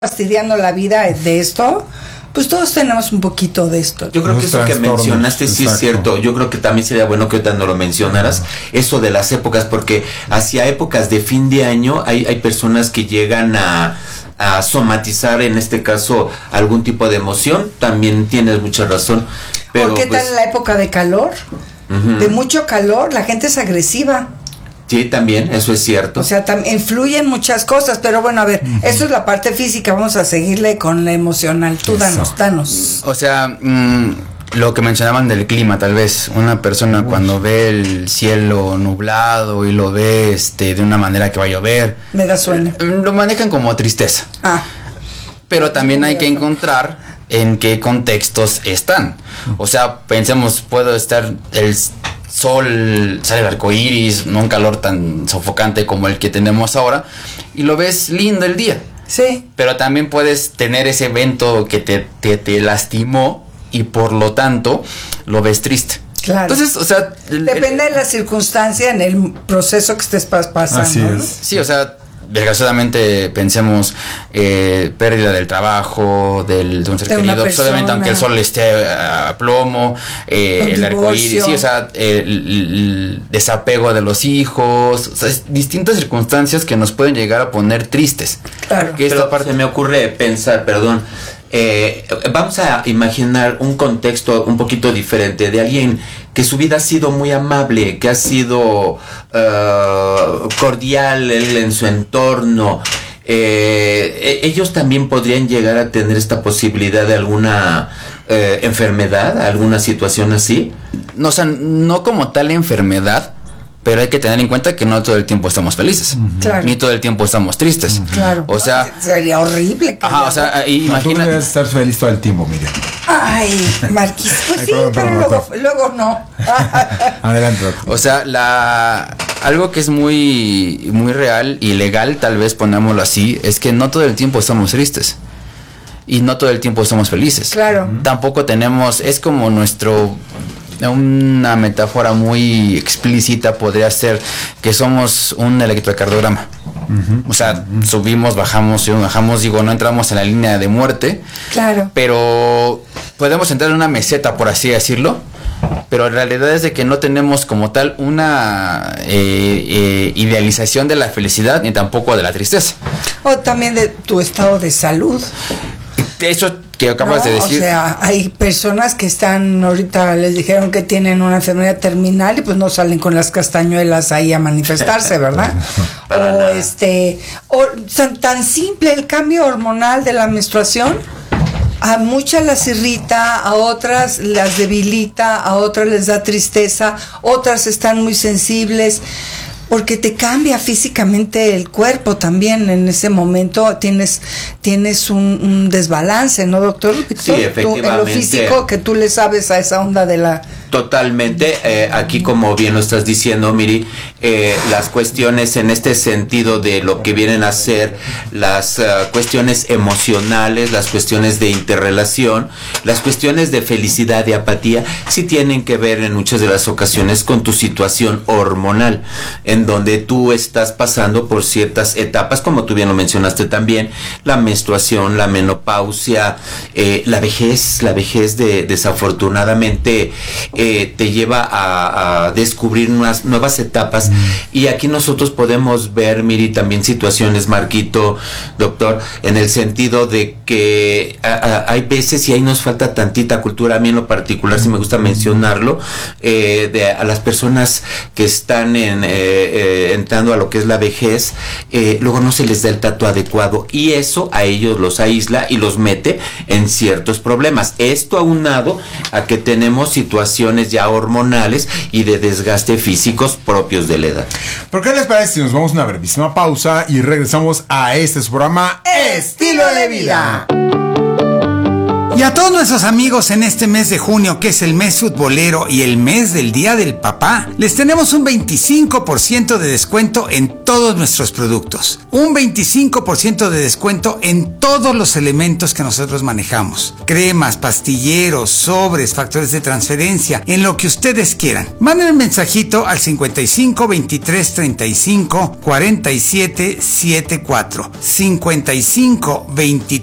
fastidiando la vida de esto, pues todos tenemos un poquito de esto. Yo creo que eso que mencionaste sí es cierto. Yo creo que también sería bueno que ahorita no lo mencionaras, eso de las épocas, porque hacia épocas de fin de año hay personas que llegan a somatizar, en este caso, algún tipo de emoción. También tienes mucha razón. Pero, ¿por qué tal en la época de calor? De mucho calor, la gente es agresiva. Sí, también, eso es cierto. O sea, influyen muchas cosas, pero bueno, a ver, eso es la parte física, vamos a seguirle con la emocional. Tú danos. O sea, lo que mencionaban del clima, tal vez una persona cuando ve el cielo nublado y lo ve de una manera que va a llover, me da sueño. Lo manejan como tristeza. Pero también hay que encontrar en qué contextos están. O sea, pensemos, puedo estar el sol, sale el arco iris, no un calor tan sofocante como el que tenemos ahora, y lo ves lindo el día. Sí. Pero también puedes tener ese evento que te lastimó y por lo tanto lo ves triste. Claro. Entonces, o sea, depende de la circunstancia en el proceso que estés pasando. Así es. Sí, o sea, desgraciadamente pensemos pérdida del trabajo, de un ser querido, pues obviamente aunque el sol esté a plomo, el arcoíris, sí, o sea, el desapego de los hijos, o sea, distintas circunstancias que nos pueden llegar a poner tristes. Claro. Que esta parte me ocurre pensar, vamos a imaginar un contexto un poquito diferente de alguien que su vida ha sido muy amable, que ha sido cordial en su entorno. Ellos también podrían llegar a tener esta posibilidad de alguna enfermedad, alguna situación así. No, o sea, no como tal enfermedad, pero hay que tener en cuenta que no todo el tiempo estamos felices, claro, ni todo el tiempo estamos tristes. Claro. O sea, sería horrible. Ajá, o sea, imagina. Tú debes estar feliz todo el tiempo, Miriam. Ay, Marquis, pues sí, pero luego no. Adelante, doctor. O sea, algo que es muy, muy real y legal, tal vez ponémoslo así, es que no todo el tiempo estamos tristes. Y no todo el tiempo estamos felices. Claro. Tampoco tenemos, es como una metáfora muy explícita podría ser que somos un electrocardiograma. O sea, subimos, bajamos, digo, no entramos en la línea de muerte. Claro. Pero podemos entrar en una meseta, por así decirlo. Pero la realidad es de que no tenemos como tal una idealización de la felicidad ni tampoco de la tristeza. O también de tu estado de salud. Eso que acabas de decir. O sea, hay personas que están, ahorita les dijeron que tienen una enfermedad terminal y pues no salen con las castañuelas ahí a manifestarse, ¿verdad? O tan simple el cambio hormonal de la menstruación. A muchas las irrita, a otras las debilita, a otras les da tristeza, otras están muy sensibles, porque te cambia físicamente el cuerpo también. En ese momento tienes un desbalance, ¿no, doctor? Sí, efectivamente. En lo físico, que tú le sabes a esa onda de la... Totalmente. Aquí, como bien lo estás diciendo, Miri, las cuestiones en este sentido de lo que vienen a ser las cuestiones emocionales, las cuestiones de interrelación, las cuestiones de felicidad y apatía, sí tienen que ver en muchas de las ocasiones con tu situación hormonal, en donde tú estás pasando por ciertas etapas, como tú bien lo mencionaste también, la menstruación, la menopausia, la vejez desafortunadamente te lleva a descubrir unas nuevas etapas. Y aquí nosotros podemos ver, Miri, también situaciones, Marquito, doctor, en el sentido de que hay veces y ahí nos falta tantita cultura. A mí en lo particular sí me gusta mencionarlo, a las personas que están entrando a lo que es la vejez, luego no se les da el trato adecuado y eso a ellos los aísla y los mete en ciertos problemas. Esto aunado a que tenemos situaciones ya hormonales y de desgaste físicos propios de la edad. ¿Por qué les parece si nos vamos a una brevísima pausa y regresamos a su programa Estilo de Vida? Y a todos nuestros amigos en este mes de junio, que es el mes futbolero y el mes del Día del Papá, les tenemos un 25% de descuento en todos nuestros productos. Un 25% de descuento en todos los elementos que nosotros manejamos. Cremas, pastilleros, sobres, factores de transferencia, en lo que ustedes quieran. Manden un mensajito al 55 23 35 47 74. 55 23